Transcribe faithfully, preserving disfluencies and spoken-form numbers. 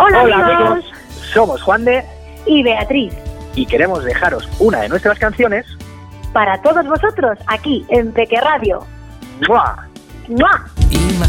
Hola, Hola amigos. amigos, somos Juan de y Beatriz y queremos dejaros una de nuestras canciones para todos vosotros aquí en Peque Radio. ¡Mua! ¡Mua!